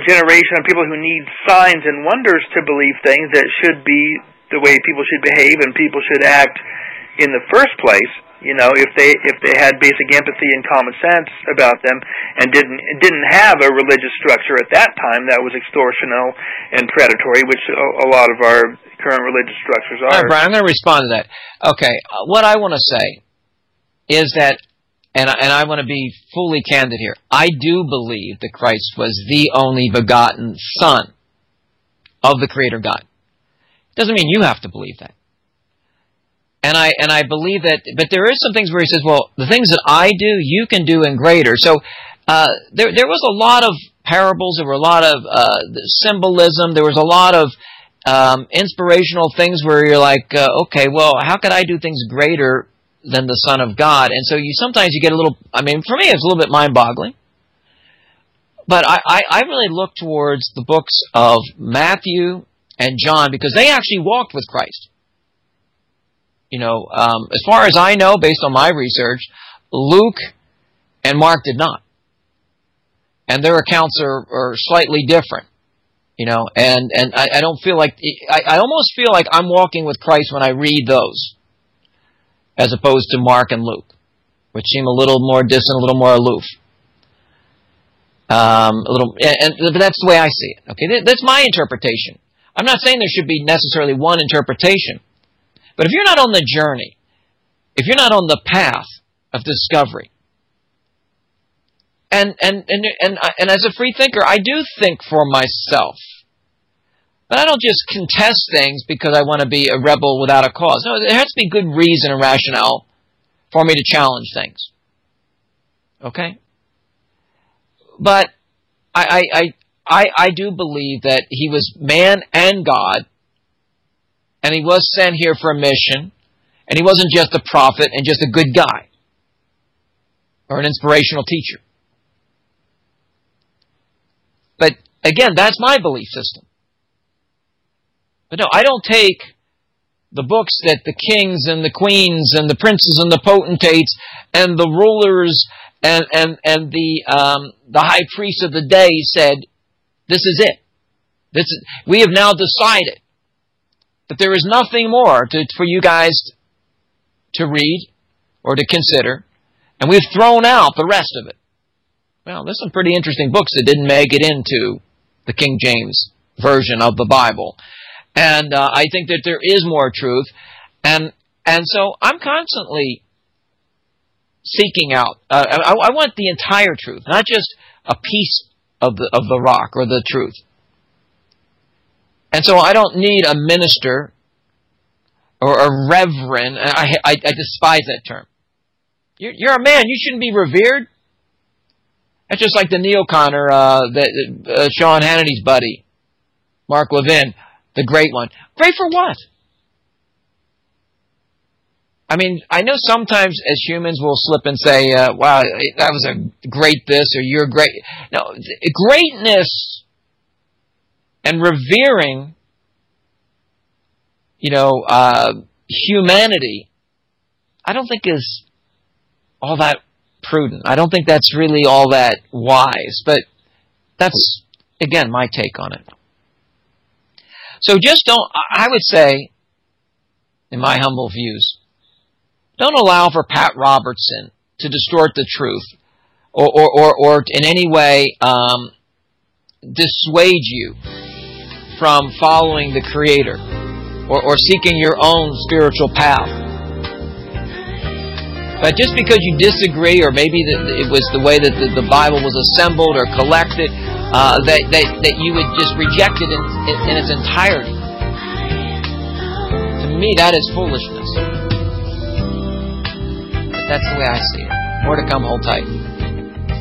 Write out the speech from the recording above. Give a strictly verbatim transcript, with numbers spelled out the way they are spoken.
generation of people who need signs and wonders to believe things that should be the way people should behave and people should act in the first place. You know, if they if they had basic empathy and common sense about them and didn't didn't have a religious structure at that time that was extortional and predatory, which a, a lot of our current religious structures are. All right, Brian, I'm going to respond to that. Okay, uh, what I want to say is that, and I, and I want to be fully candid here, I do believe that Christ was the only begotten Son of the Creator God. Doesn't mean you have to believe that. And I and I believe that, but there is some things where he says, well, the things that I do, you can do in greater. So uh, there there was a lot of parables, there were a lot of uh, symbolism, there was a lot of um, inspirational things where you're like, uh, okay, well, how could I do things greater than the Son of God? And so you sometimes you get a little, I mean, for me it's a little bit mind-boggling. But I, I, I really look towards the books of Matthew and John because they actually walked with Christ. You know, um, as far as I know, based on my research, Luke and Mark did not. And their accounts are, are slightly different. You know, and, and I, I don't feel like, I, I almost feel like I'm walking with Christ when I read those, as opposed to Mark and Luke, which seem a little more distant, a little more aloof. Um, a little, and, and but that's the way I see it. Okay, that's my interpretation. I'm not saying there should be necessarily one interpretation, but if you're not on the journey, if you're not on the path of discovery, and and and and, and as a free thinker, I do think for myself, but I don't just contest things because I want to be a rebel without a cause. No, there has to be good reason and rationale for me to challenge things. Okay? But I, I, I, I do believe that he was man and God, and he was sent here for a mission, and he wasn't just a prophet and just a good guy or an inspirational teacher. But again, that's my belief system. But no, I don't take the books that the kings and the queens and the princes and the potentates and the rulers and and and the um, the high priest of the day said, this is it. This is, we have now decided that there is nothing more to, for you guys to read or to consider, and we've thrown out the rest of it. Well, there's some pretty interesting books that didn't make it into the King James version of the Bible. And uh, I think that there is more truth. And and so I'm constantly seeking out. Uh, I, I want the entire truth, not just a piece of the of the rock or the truth. And so I don't need a minister or a reverend. I, I, I despise that term. You're, you're a man. You shouldn't be revered. That's just like the neoconner, uh, the, uh, Sean Hannity's buddy, Mark Levin, the great one. Great for what? I mean, I know sometimes as humans we'll slip and say, uh, wow, that was a great this, or you're great. No, greatness and revering, you know, uh, humanity, I don't think is all that prudent. I don't think that's really all that wise, but that's, again, my take on it. So just don't, I would say, in my humble views, don't allow for Pat Robertson to distort the truth or, or, or, or in any way um, dissuade you from following the Creator or, or seeking your own spiritual path. But just because you disagree, or maybe it was the way that the Bible was assembled or collected, uh, that, that that you would just reject it in, in, in its entirety. To me, that is foolishness. But that's the way I see it. More to come. Hold tight.